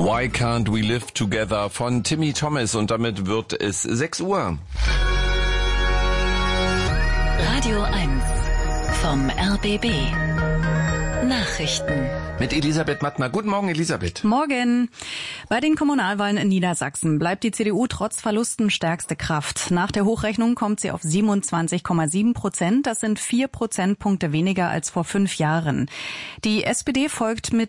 Why Can't We Live Together von Timmy Thomas und damit wird es 6 Uhr. Radio 1 vom RBB. Nachrichten. Mit Elisabeth Mattner. Guten Morgen, Elisabeth. Morgen. Bei den Kommunalwahlen in Niedersachsen bleibt die CDU trotz Verlusten stärkste Kraft. Nach der Hochrechnung kommt sie auf 27,7%. Das sind 4 Prozentpunkte weniger als vor 5 Jahren. Die SPD folgt mit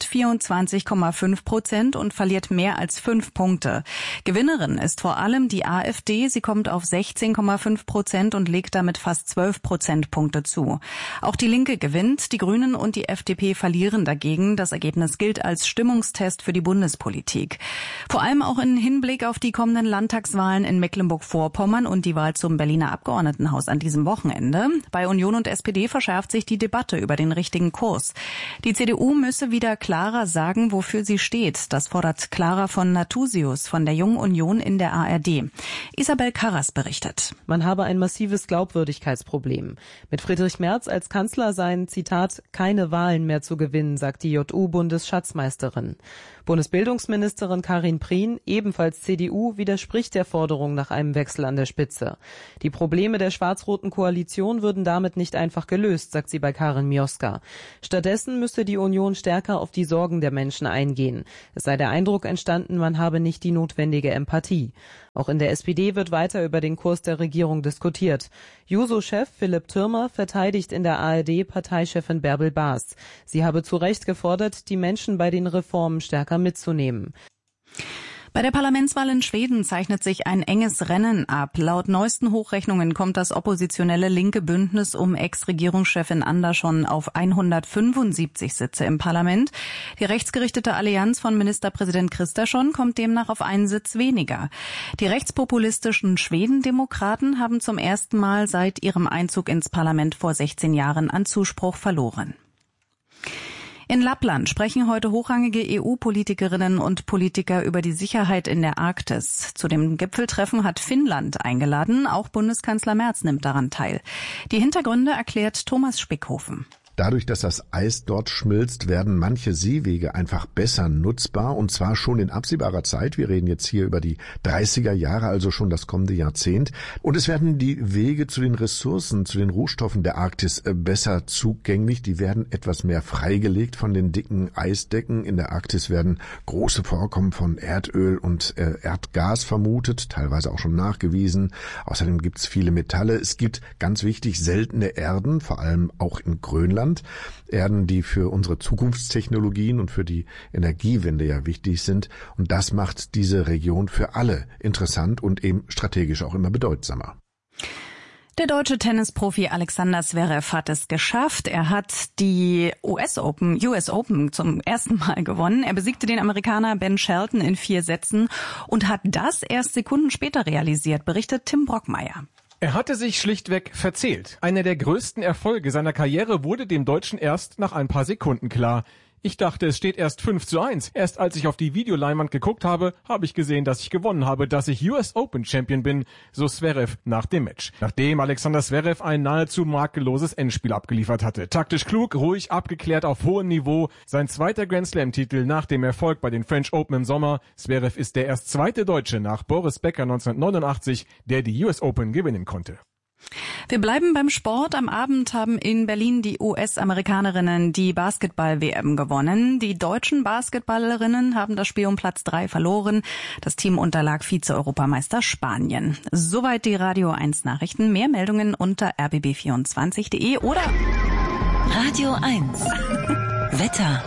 24,5% und verliert mehr als 5 Punkte. Gewinnerin ist vor allem die AfD. Sie kommt auf 16,5% und legt damit fast 12 Prozentpunkte zu. Auch die Linke gewinnt. Die Grünen und die FDP verlieren dagegen. Das Ergebnis gilt als Stimmungstest für die Bundespolitik. Vor allem auch im Hinblick auf die kommenden Landtagswahlen in Mecklenburg-Vorpommern und die Wahl zum Berliner Abgeordnetenhaus an diesem Wochenende. Bei Union und SPD verschärft sich die Debatte über den richtigen Kurs. Die CDU müsse wieder klarer sagen, wofür sie steht. Das fordert Clara von Nathusius von der Jungen Union in der ARD. Isabel Karras berichtet. Man habe ein massives Glaubwürdigkeitsproblem. Mit Friedrich Merz als Kanzler seien, Zitat, keine Wahlen mehr zu gewinnen, sagt die JU-Bundesschatzmeisterin. Bundesbildungsministerin Karin Prien, ebenfalls CDU, widerspricht der Forderung nach einem Wechsel an der Spitze. Die Probleme der schwarz-roten Koalition würden damit nicht einfach gelöst, sagt sie bei Karin Mioska. Stattdessen müsse die Union stärker auf die Sorgen der Menschen eingehen. Es sei der Eindruck entstanden, man habe nicht die notwendige Empathie. Auch in der SPD wird weiter über den Kurs der Regierung diskutiert. Juso-Chef Philipp Thürmer verteidigt in der ARD Parteichefin Bärbel Baas. Sie habe zu Recht gefordert, die Menschen bei den Reformen stärker mitzunehmen. Bei der Parlamentswahl in Schweden zeichnet sich ein enges Rennen ab. Laut neuesten Hochrechnungen kommt das oppositionelle linke Bündnis um Ex-Regierungschefin Andersson auf 175 Sitze im Parlament. Die rechtsgerichtete Allianz von Ministerpräsident Kristersson kommt demnach auf einen Sitz weniger. Die rechtspopulistischen Schwedendemokraten haben zum ersten Mal seit ihrem Einzug ins Parlament vor 16 Jahren an Zuspruch verloren. In Lappland sprechen heute hochrangige EU-Politikerinnen und Politiker über die Sicherheit in der Arktis. Zu dem Gipfeltreffen hat Finnland eingeladen. Auch Bundeskanzler Merz nimmt daran teil. Die Hintergründe erklärt Thomas Spickhofen. Dadurch, dass das Eis dort schmilzt, werden manche Seewege einfach besser nutzbar und zwar schon in absehbarer Zeit. Wir reden jetzt hier über die 30er Jahre, also schon das kommende Jahrzehnt. Und es werden die Wege zu den Ressourcen, zu den Rohstoffen der Arktis besser zugänglich. Die werden etwas mehr freigelegt von den dicken Eisdecken. In der Arktis werden große Vorkommen von Erdöl und Erdgas vermutet, teilweise auch schon nachgewiesen. Außerdem gibt es viele Metalle. Es gibt, ganz wichtig, seltene Erden, vor allem auch in Grönland. Erden, die für unsere Zukunftstechnologien und für die Energiewende ja wichtig sind. Und das macht diese Region für alle interessant und eben strategisch auch immer bedeutsamer. Der deutsche Tennisprofi Alexander Zverev hat es geschafft. Er hat die US Open zum ersten Mal gewonnen. Er besiegte den Amerikaner Ben Shelton in 4 Sätzen und hat das erst Sekunden später realisiert, berichtet Tim Brockmeier. Er hatte sich schlichtweg verzählt. Einer der größten Erfolge seiner Karriere wurde dem Deutschen erst nach ein paar Sekunden klar. Ich dachte, es steht erst 5:1. Erst als ich auf die Videoleinwand geguckt habe, habe ich gesehen, dass ich gewonnen habe, dass ich US Open Champion bin, so Zverev nach dem Match. Nachdem Alexander Zverev ein nahezu makelloses Endspiel abgeliefert hatte. Taktisch klug, ruhig, abgeklärt auf hohem Niveau. Sein zweiter Grand Slam-Titel nach dem Erfolg bei den French Open im Sommer. Zverev ist der erst zweite Deutsche nach Boris Becker 1989, der die US Open gewinnen konnte. Wir bleiben beim Sport. Am Abend haben in Berlin die US-Amerikanerinnen die Basketball-WM gewonnen. Die deutschen Basketballerinnen haben das Spiel um Platz 3 verloren. Das Team unterlag Vize-Europameister Spanien. Soweit die Radio 1 Nachrichten. Mehr Meldungen unter rbb24.de oder Radio 1 Wetter.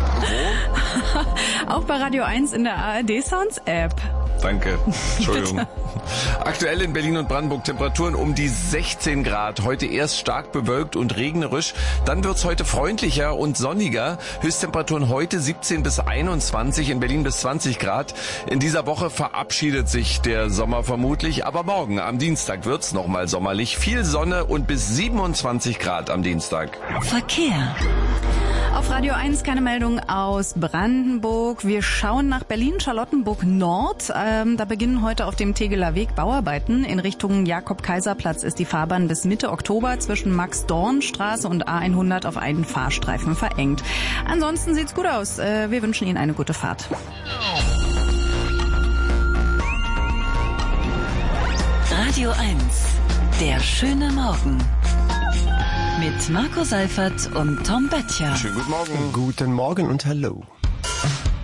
Auch bei Radio 1 in der ARD Sounds App. Danke. Entschuldigung. Aktuell in Berlin und Brandenburg Temperaturen um die 16 Grad. Heute erst stark bewölkt und regnerisch. Dann wird's heute freundlicher und sonniger. Höchsttemperaturen heute 17 bis 21, in Berlin bis 20 Grad. In dieser Woche verabschiedet sich der Sommer vermutlich. Aber morgen, am Dienstag, wird's nochmal sommerlich. Viel Sonne und bis 27 Grad am Dienstag. Verkehr. Auf Radio 1 keine Meldung aus Brandenburg. Wir schauen nach Berlin-Charlottenburg-Nord. Da beginnen heute auf dem Tegeler Weg Bauarbeiten. In Richtung Jakob-Kaiser-Platz ist die Fahrbahn bis Mitte Oktober zwischen Max-Dorn-Straße und A100 auf einen Fahrstreifen verengt. Ansonsten sieht's gut aus. Wir wünschen Ihnen eine gute Fahrt. Radio 1, der schöne Morgen. Mit Marco Seifert und Tom Böttcher. Schönen guten Morgen. Guten Morgen und hallo.